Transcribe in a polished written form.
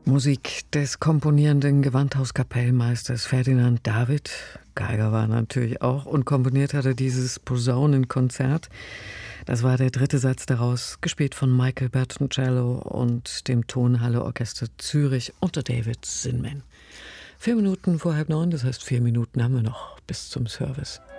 Musik des komponierenden Gewandhauskapellmeisters Ferdinand David. Geiger war natürlich auch und komponiert hatte dieses Posaunenkonzert. Das war der dritte Satz daraus, gespielt von Michael Bertoncello und dem Tonhalle-Orchester Zürich unter David Zinman. 4 Minuten vor 8:30, das heißt 4 Minuten haben wir noch bis zum Service.